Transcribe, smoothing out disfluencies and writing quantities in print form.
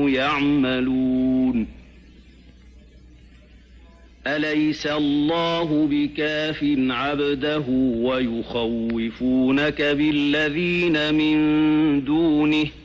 كانوا يعملون أليس الله بكاف عبده ويخوفونك بالذين من دونه